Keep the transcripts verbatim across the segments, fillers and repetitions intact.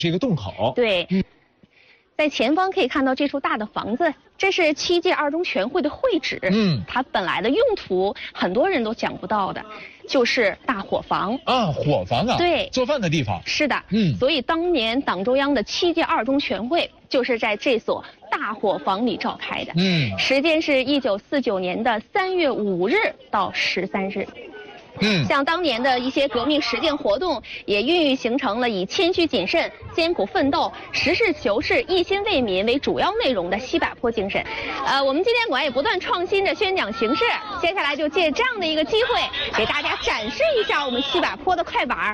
这个洞口。 对。嗯 在前方可以看到这处大的房子，这是七届二中全会的会址。嗯，它本来的用途很多人都讲不到的，就是大伙房啊，伙房啊， 对， 做饭的地方。 是的，嗯，所以当年党中央的七届二中全会就是在这所大伙房里召开的。嗯，时间是一九四九年的三月五日到十三日。 嗯，像当年的一些革命实践活动，也孕育形成了以谦虚谨慎、艰苦奋斗、实事求是、一心为民为主要内容的西柏坡精神。呃，我们纪念馆也不断创新着宣讲形式，接下来就借这样的一个机会，给大家展示一下我们西柏坡的快板。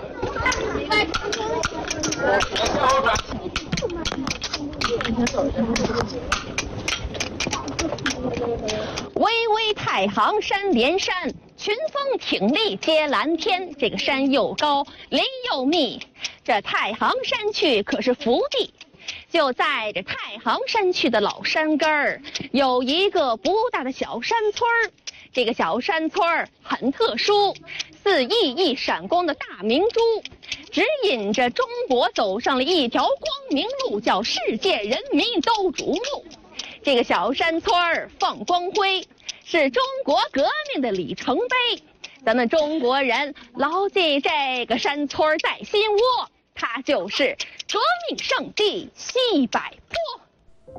巍巍太行山连山。 群峰挺立接蓝天，这个山又高林又密，这太行山区可是福地。就在这太行山区的老山根儿，有一个不大的小山村儿。这个小山村儿很特殊，似熠熠闪光的大明珠，指引着中国走上了一条光明路，叫世界人民都瞩目。这个小山村儿放光辉。 是中国革命的里程碑，咱们中国人牢记这个山村在心窝，它就是革命圣地西柏坡。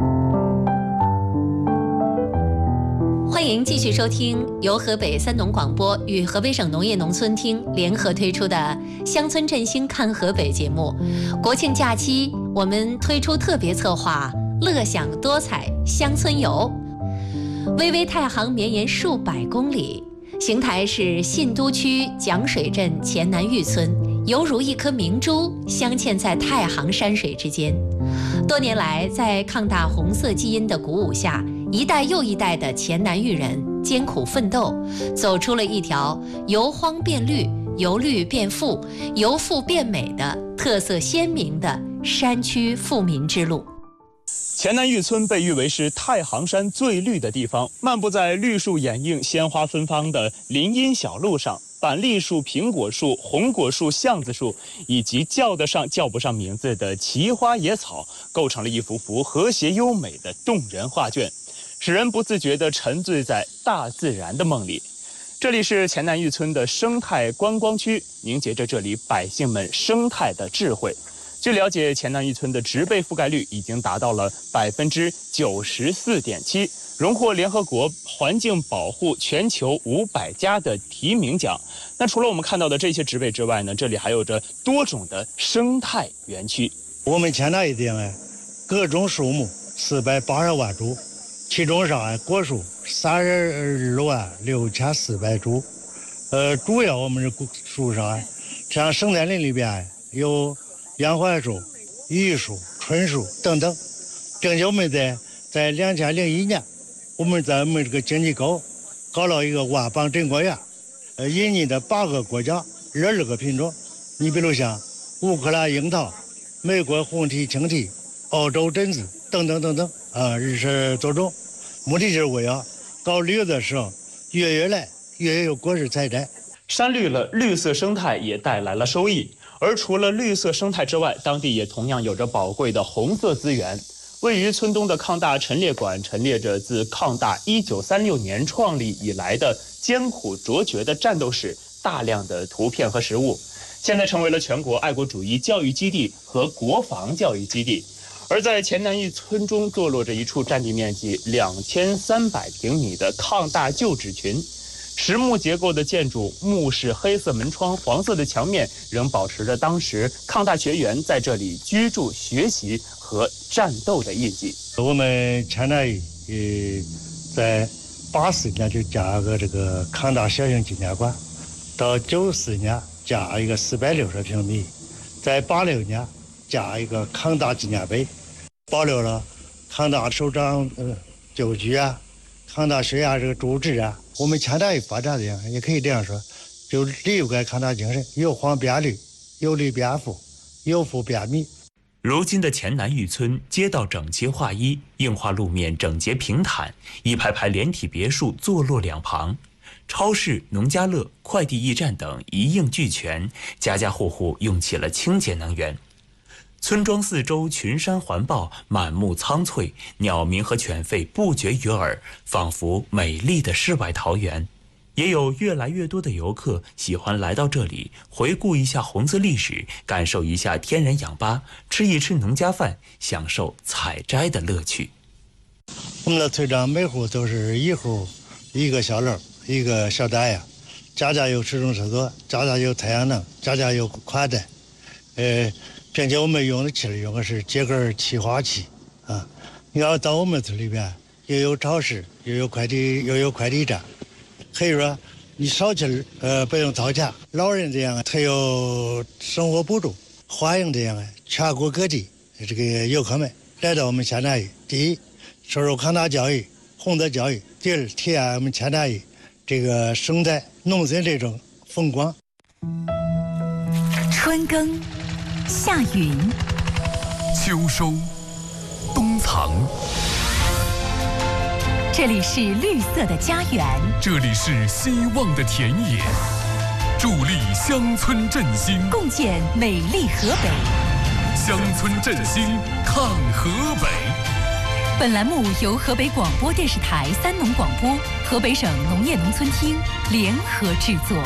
欢迎继续收听由河北三农广播与河北省农业农村厅联合推出的《乡村振兴看河北》节目。国庆假期，我们推出特别策划“乐享多彩乡村游”。 巍巍太行绵延数百公里，邢台市信都区蒋水镇前南峪村，犹如一颗明珠镶嵌在太行山水之间。多年来，在抗大红色基因的鼓舞下，一代又一代的前南峪人艰苦奋斗，走出了一条由荒变绿、由绿变富、由富变美的特色鲜明的山区富民之路。 前南峪村被誉为是太行山最绿的地方。漫步在绿树掩映、鲜花芬芳的林荫小路上，板栗树、苹果树、红果树、橡子树，以及叫得上叫不上名字的奇花野草，构成了一幅幅和谐优美的动人画卷，使人不自觉地沉醉在大自然的梦里。这里是前南峪村的生态观光区，凝结着这里百姓们生态的智慧。 据了解，前南峪村的植被覆盖率已经达到了百分之九十四点七，荣获联合国环境保护全球五百家的提名奖。那除了我们看到的这些植被之外呢，这里还有着多种的生态园区。 我们前南峪地呢，各种树木四百八十万株，其中上啊果树三十二万六千四百株。呃，主要我们是树上啊，像生态林里边有 杨槐树、榆树、椿树等等，正巧我们在在两千零一年，我们在我们这个经济高搞了一个万邦珍果园，呃，引进的八个国家二十个品种。你比如像乌克兰樱桃、美国红提青提、澳洲榛子等等等等啊，二十多种。目的就是为了搞旅游的时候，月月来，月月有果实采摘。 山绿了，绿色生态也带来了收益。 而除了绿色生态之外，当地也同样有着宝贵的红色资源。位于村东的抗大陈列馆陈列着自抗大一九三六年创立以来的艰苦卓绝的战斗史大量的图片和实物，现在成为了全国爱国主义教育基地和国防教育基地。而在前南峪村中坐落着一处占地面积两千三百平米的抗大旧址群。 实木结构的建筑，木式黑色门窗，黄色的墙面，仍保持着当时抗大学员在这里居住、学习和战斗的印记。 我们前南峪呃，在八四年就建个这个抗大小型纪念馆，到九四年建一个四百六十平米，在八六年建一个抗大纪念碑，保留了抗大首长呃旧居啊、抗大学院这个住址啊。 我们前南峪发展的也可以这样说，就离不开抗大精神，由黄变绿，由绿变富，由富变民。 如今的前南峪村，街道整齐划一，硬化路面整洁平坦，一排排连体别墅坐落两旁，超市、农家乐、快递驿站等一应俱全，家家户户用起了清洁能源。 村庄四周群山环抱，满目苍翠，鸟鸣和犬吠不绝于耳，仿佛美丽的世外桃源。也有越来越多的游客喜欢来到这里，回顾一下红色历史，感受一下天然氧吧，吃一吃农家饭，享受采摘的乐趣。 我们的村长每户都是一户一个小楼，一个小大院，家家有吃中厕所，家家有太阳能，家家有宽带，呃，并且我们用的气儿用的是秸秆气化器啊。你要到我们村里边，又有超市，又有快递，又有快递站，可以说你烧气儿呃不用掏钱。老人这样他有生活补助，欢迎这样全国各地这个游客们来到我们千南峪。第一，受受康大教育、洪泽教育；第二，体验我们千南峪这个生态农村这种风光。 春耕，夏耘， 秋收，冬藏。 这里是绿色的家园， 这里是希望的田野，助力乡村振兴， 共建美丽河北。 乡村振兴看河北。 本栏目由河北广播电视台三农广播、河北省农业农村厅联合制作。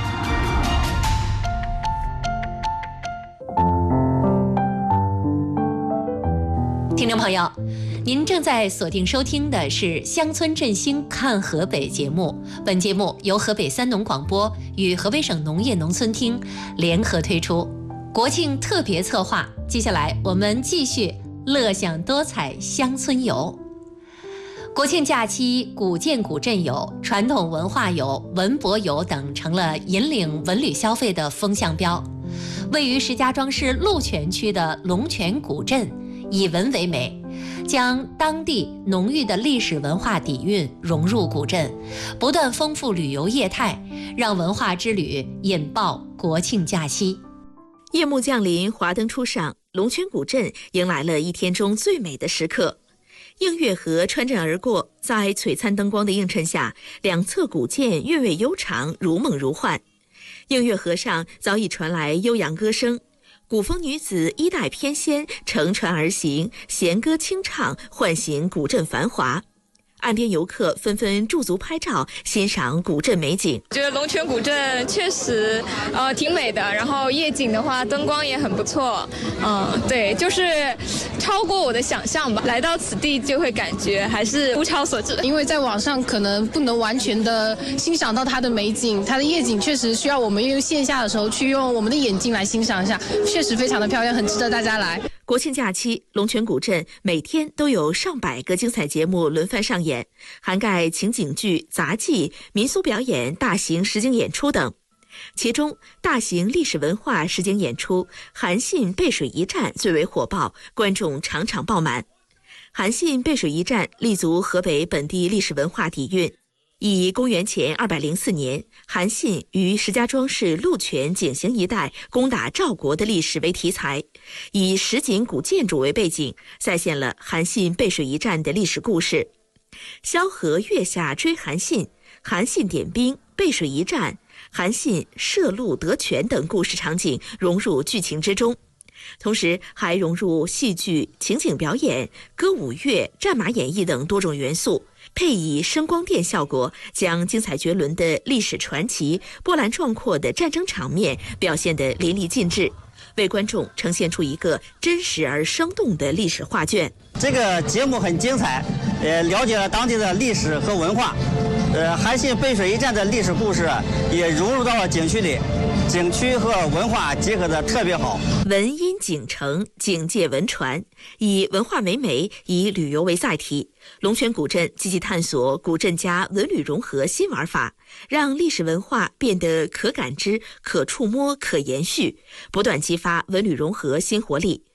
听众朋友，您正在锁定收听的是《乡村振兴看河北》节目。本节目由河北三农广播与河北省农业农村厅联合推出，国庆特别策划。接下来我们继续乐享多彩乡村游。国庆假期，古建古镇游、传统文化游、文博游等成了引领文旅消费的风向标。位于石家庄市鹿泉区的龙泉古镇，以文为美，将当地浓郁的历史文化底蕴融入古镇，不断丰富旅游业态，让文化之旅引爆国庆假期。 夜幕降临，华灯初上，龙泉古镇迎来了一天中最美的时刻。映月河穿镇而过，在璀璨灯光的映衬下，两侧古建韵味悠长，如梦如幻。映月河上早已传来悠扬歌声，古风女子衣带翩跹，乘船而行，弦歌清唱，唤醒古镇繁华。岸边游客纷纷驻足拍照，欣赏古镇美景。 觉得龙泉古镇确实呃挺美的，然后夜景的话灯光也很不错，嗯、呃，对，就是超过我的想象吧。来到此地就会感觉还是物超所值， 因为在网上可能不能完全的欣赏到它的美景，它的夜景确实需要我们用线下的时候去用我们的眼睛来欣赏一下，确实非常的漂亮，很值得大家来。 国庆假期，龙泉古镇每天都有上百个精彩节目轮番上演，涵盖情景剧、杂技、民俗表演、大型实景演出等。其中，大型历史文化实景演出韩信背水一战最为火爆，观众场场爆满。韩信背水一战立足河北本地历史文化底蕴，以公元前二百零四年韩信于石家庄市鹿泉井陉一带攻打赵国的历史为题材，以实景古建筑为背景，再现了韩信背水一战的历史故事。萧何月下追韩信、韩信点兵、背水一战、韩信涉鹿得权等故事场景融入剧情之中，同时还融入戏剧、情景表演、歌舞乐、战马演绎等多种元素，配以声光电效果，将精彩绝伦的历史传奇、波澜壮阔的战争场面表现得淋漓尽致，为观众呈现出一个真实而生动的历史画卷。 这个节目很精彩，呃，了解了当地的历史和文化，呃，韩信背水一战的历史故事也融入到了景区里，景区和文化结合的特别好。 文音景成，景界文传，以文化为媒，以旅游为载体。龙泉古镇积极探索古镇加文旅融合新玩法，让历史文化变得可感知、可触摸、可延续，不断激发文旅融合新活力。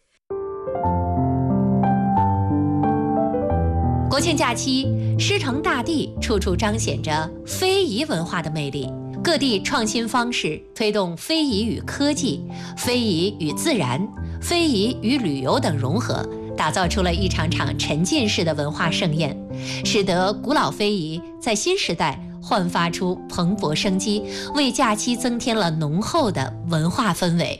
国庆假期，狮城大地处处彰显着非遗文化的魅力，各地创新方式推动非遗与科技、非遗与自然、非遗与旅游等融合，打造出了一场场沉浸式的文化盛宴，使得古老非遗在新时代焕发出蓬勃生机，为假期增添了浓厚的文化氛围。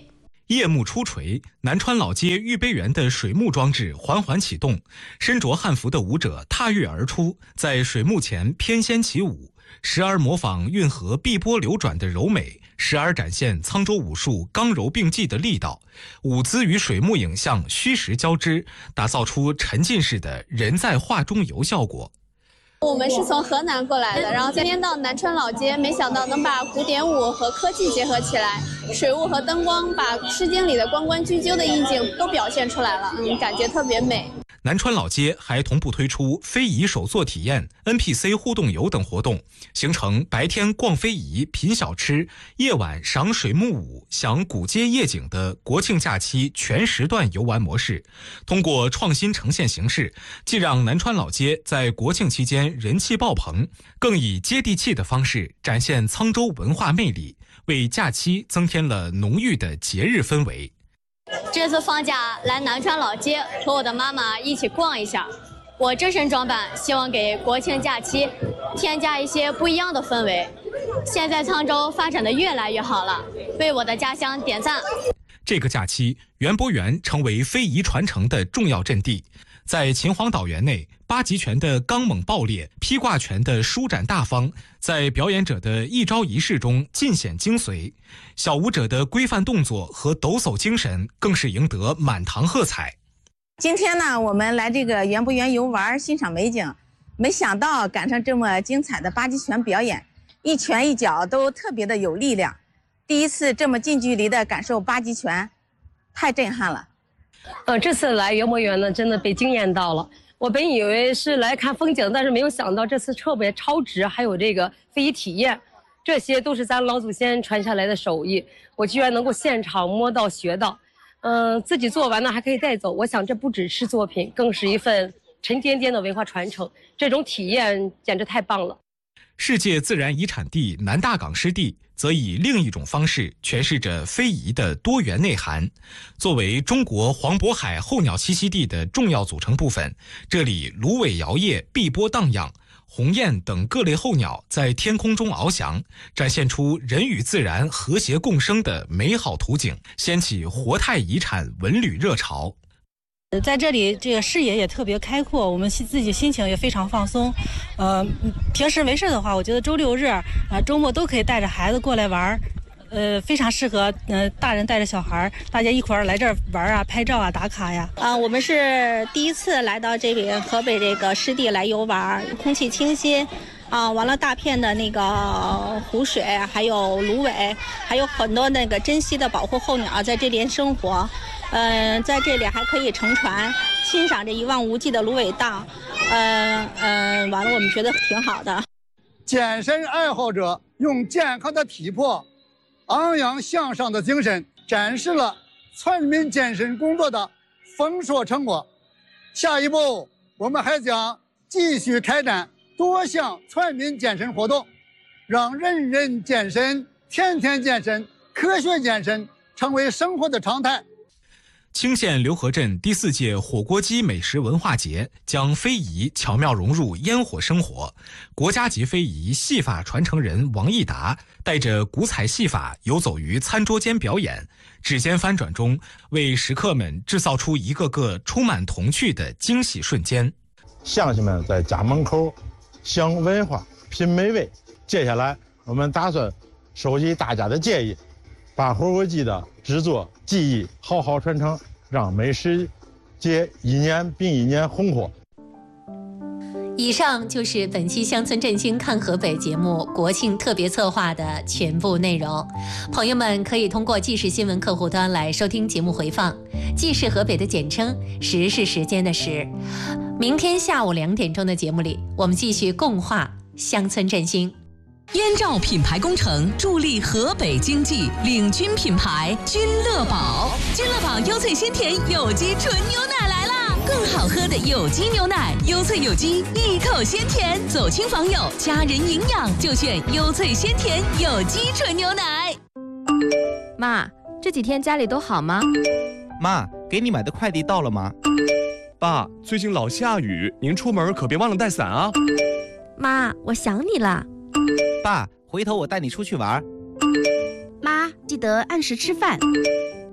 夜幕初垂，南川老街御碑园的水幕装置缓缓启动，身着汉服的舞者踏跃而出，在水幕前翩跹起舞，时而模仿运河碧波流转的柔美，时而展现沧州武术刚柔并济的力道，舞姿与水幕影像虚实交织，打造出沉浸式的人在画中游效果。 我们是从河南过来的，然后今天到南川老街，没想到能把古典舞和科技结合起来，水雾和灯光把《诗经》里的关关雎鸠的意境都表现出来了，嗯，感觉特别美。 南川老街还同步推出非遗手作体验、N P C 互动游等活动，形成白天逛非遗、品小吃，夜晚赏水幕舞、享古街夜景的国庆假期全时段游玩模式。通过创新呈现形式，既让南川老街在国庆期间人气爆棚，更以接地气的方式展现沧州文化魅力，为假期增添了浓郁的节日氛围。 这次放假来南川老街和我的妈妈一起逛一下，我这身装扮希望给国庆假期添加一些不一样的氛围。现在沧州发展的越来越好了，为我的家乡点赞。 这个假期，园博园成为非遗传承的重要阵地。在秦皇岛园内，八极拳的刚猛爆裂，披挂拳的舒展大方，在表演者的一招一式中尽显精髓。小舞者的规范动作和抖擞精神，更是赢得满堂喝彩。 今天呢，我们来这个园博园游玩，欣赏美景，没想到赶上这么精彩的八极拳表演，一拳一脚都特别的有力量。第一次这么近距离的感受八极拳，太震撼了。 呃，这次来园博园呢，真的被惊艳到了。我本以为是来看风景，但是没有想到这次特别超值，还有这个非遗体验，这些都是咱老祖先传下来的手艺，我居然能够现场摸到学到。嗯、呃，自己做完呢还可以带走，我想这不只是作品，更是一份沉甸甸的文化传承，这种体验简直太棒了。 世界自然遗产地南大港湿地则以另一种方式诠释着非遗的多元内涵。作为中国黄渤海候鸟栖息地的重要组成部分，这里芦苇摇曳，碧波荡漾，鸿雁等各类候鸟在天空中翱翔，展现出人与自然和谐共生的美好图景，掀起活态遗产文旅热潮。 在这里，这个视野也特别开阔，我们自己心情也非常放松。呃，平时没事的话，我觉得周六日啊、呃、周末都可以带着孩子过来玩，呃，非常适合呃大人带着小孩，大家一块儿来这儿玩啊、拍照啊、打卡呀。 啊，我们是第一次来到这里河北这个湿地来游玩，空气清新。啊，完了，大片的那个湖水，还有芦苇，还有很多那个珍稀的保护候鸟在这边生活。嗯、呃，在这里还可以乘船欣赏这一望无际的芦苇荡。嗯、呃、嗯、呃，完了，我们觉得挺好的。 健身爱好者用健康的体魄、昂扬向上的精神，展示了村民健身工作的丰硕成果。下一步，我们还将继续开展多项村民健身活动，让人人健身、天天健身、科学健身成为生活的常态。 清县刘河镇第四届火锅鸡美食文化节将非遗巧妙融入烟火生活。国家级非遗戏法传承人王义达带着古彩戏法游走于餐桌间表演，指尖翻转中为食客们制造出一个个充满童趣的惊喜瞬间。 乡亲们在家门口享文化、品美味。接下来，我们打算收集大家的建议，把火锅鸡的制作技艺好好传承，让美食节一年比一年红火。 以上就是本期乡村振兴看河北节目国庆特别策划的全部内容。朋友们可以通过纪实新闻客户端来收听节目回放。纪实河北的简称，时是时间的时。明天下午两点钟的节目里，我们继续共话乡村振兴。 燕赵品牌工程助力河北经济，领军品牌君乐宝。君乐宝优萃鲜甜有机纯牛奶来啦！更好喝的有机牛奶，优萃有机，一口鲜甜，走亲访友，家人营养就选优萃鲜甜有机纯牛奶。 妈，这几天家里都好吗？ 妈，给你买的快递到了吗？ 爸，最近老下雨，您出门可别忘了带伞啊。 妈，我想你了。 爸，回头我带你出去玩。 妈，记得按时吃饭。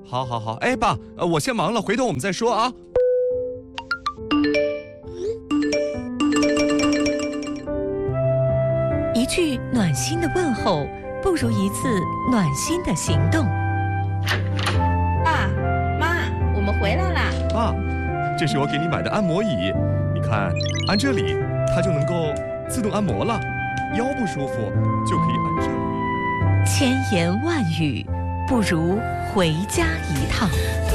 好，好，好。哎，爸，呃，我先忙了，回头我们再说啊。 一句暖心的问候，不如一次暖心的行动。 爸妈，我们回来啦！ 爸，这是我给你买的按摩椅，你看，按这里，它就能够自动按摩了。腰不舒服就可以按这里。 千言万语，不如回家一趟。